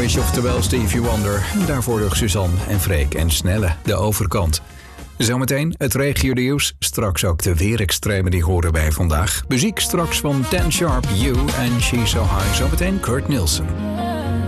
Cash, oftewel Stevie Wonder. En daarvoor nog Suzanne en Freek en Snelle, de overkant. Zometeen het regionieuws, straks ook de weerextremen die horen bij vandaag. Muziek straks van Dan Sharp, You en She's So High. Zometeen Kurt Nielsen.